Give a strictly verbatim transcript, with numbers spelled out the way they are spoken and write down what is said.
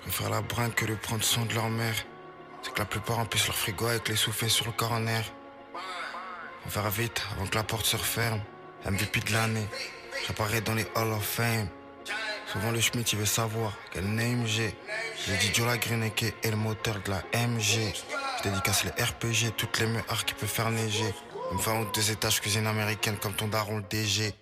Préfère la brinque que de prendre soin de leur mère. C'est que la plupart remplissent leur frigo avec les sous-faits sur le corner. Faut faire vite avant que la porte se referme. M V P de l'année, j'apparais dans les Hall of Fame. Souvent le Schmitt il veut savoir quel name j'ai. J'ai dit Joe la Greeneke et le moteur de la M G. Je dédicace les R P G, toutes les meurs qui peuvent faire neiger. Il me fait un ou deux étages cuisine américaine comme ton daron le D G.